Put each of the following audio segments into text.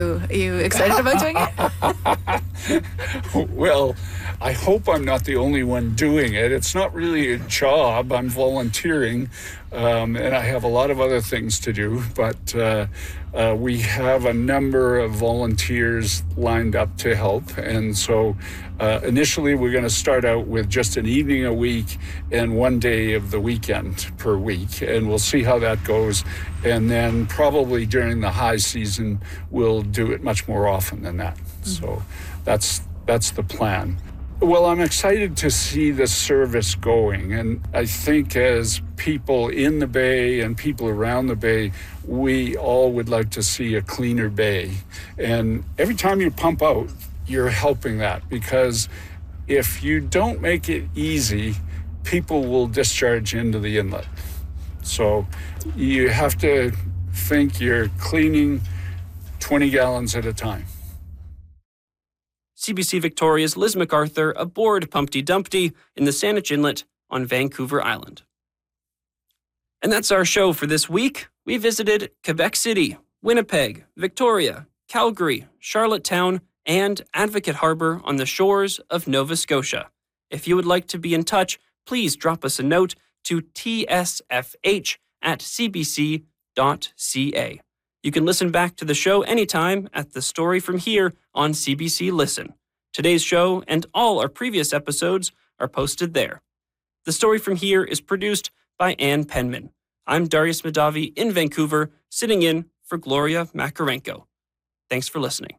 Are you excited about doing it? Well, I hope I'm not the only one doing it. It's not really a job. I'm volunteering, and I have a lot of other things to do. But we have a number of volunteers lined up to help. And so initially, we're going to start out with just an evening a week and one day of the weekend per week. And we'll see how that goes. And then probably during the high season, we'll do it much more often than that. So that's the plan. Well, I'm excited to see the service going. And I think as people in the Bay and people around the Bay, we all would like to see a cleaner Bay. And every time you pump out, you're helping that, because if you don't make it easy, people will discharge into the inlet. So you have to think you're cleaning 20 gallons at a time. CBC Victoria's Liz MacArthur aboard Pumpty Dumpty in the Saanich Inlet on Vancouver Island. And that's our show for this week. We visited Quebec City, Winnipeg, Victoria, Calgary, Charlottetown, and Advocate Harbour on the shores of Nova Scotia. If you would like to be in touch, please drop us a note to tsfh@cbc.ca. You can listen back to the show anytime at The Story From Here on CBC Listen. Today's show and all our previous episodes are posted there. The Story From Here is produced by Ann Penman. I'm Darius Madavi in Vancouver, sitting in for Gloria Makarenko. Thanks for listening.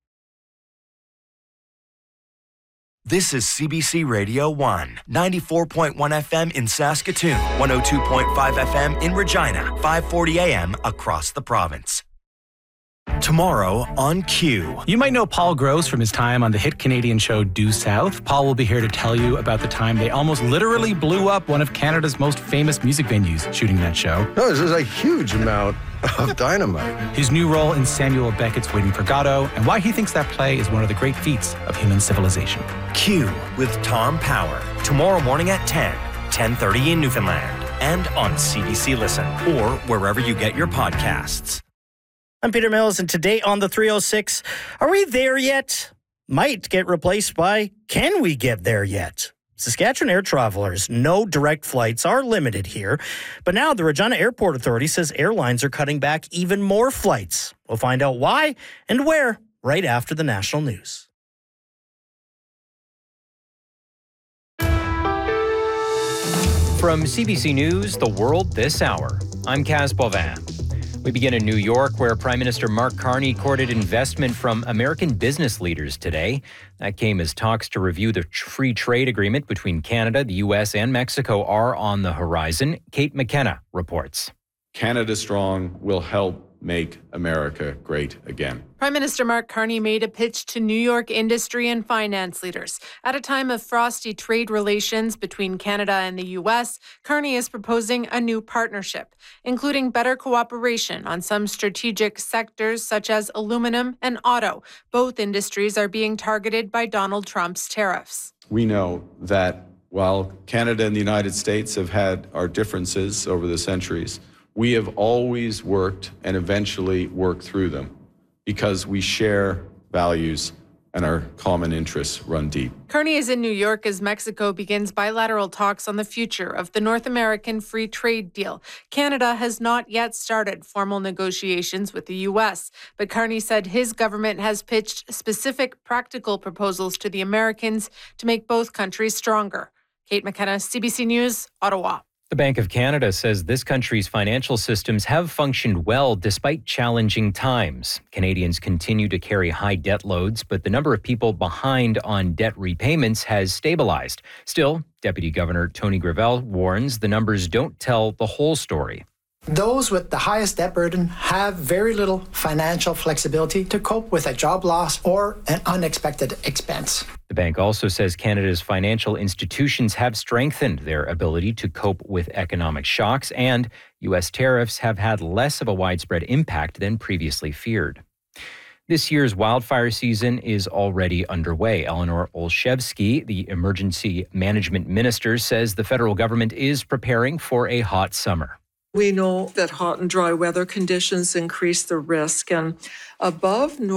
This is CBC Radio 1, 94.1 FM in Saskatoon, 102.5 FM in Regina, 540 AM across the province. Tomorrow on Q. You might know Paul Gross from his time on the hit Canadian show Due South. Paul will be here to tell you about the time they almost literally blew up one of Canada's most famous music venues shooting that show. No, this is a huge amount of dynamite. His new role in Samuel Beckett's Waiting for Godot, and why he thinks that play is one of the great feats of human civilization. Q with Tom Power. Tomorrow morning at 10, 10:30 in Newfoundland. And on CBC Listen, or wherever you get your podcasts. I'm Peter Mills, and today on the 306, are we there yet? Might get replaced by, can we get there yet? Saskatchewan air travelers, no direct flights are limited here, but now the Regina Airport Authority says airlines are cutting back even more flights. We'll find out why and where right after the national news. From CBC News, The World This Hour, I'm Kaz Bovan. We begin in New York, where Prime Minister Mark Carney courted investment from American business leaders today. That came as talks to review the free trade agreement between Canada, the U.S., and Mexico are on the horizon. Kate McKenna reports. Canada Strong will help make America great again. Prime Minister Mark Carney made a pitch to New York industry and finance leaders. At a time of frosty trade relations between Canada and the U.S., Carney is proposing a new partnership, including better cooperation on some strategic sectors such as aluminum and auto. Both industries are being targeted by Donald Trump's tariffs. We know that while Canada and the United States have had our differences over the centuries, we have always worked and eventually worked through them because we share values and our common interests run deep. Carney is in New York as Mexico begins bilateral talks on the future of the North American Free Trade Deal. Canada has not yet started formal negotiations with the U.S., but Carney said his government has pitched specific practical proposals to the Americans to make both countries stronger. Kate McKenna, CBC News, Ottawa. The Bank of Canada says this country's financial systems have functioned well despite challenging times. Canadians continue to carry high debt loads, but the number of people behind on debt repayments has stabilized. Still, Deputy Governor Tony Gravel warns the numbers don't tell the whole story. Those with the highest debt burden have very little financial flexibility to cope with a job loss or an unexpected expense. The bank also says Canada's financial institutions have strengthened their ability to cope with economic shocks, and U.S. tariffs have had less of a widespread impact than previously feared. This year's wildfire season is already underway. Eleanor Olszewski, the Emergency Management Minister, says the federal government is preparing for a hot summer. We know that hot and dry weather conditions increase the risk, and above